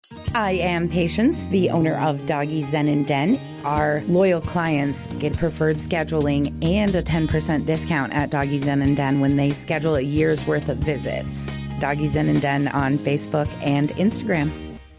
I am Patience, the owner of Doggy Zen and Den. Our loyal clients get preferred scheduling and a 10% discount at Doggy Zen and Den when they schedule a year's worth of visits. Doggy Zen and Den on Facebook and Instagram.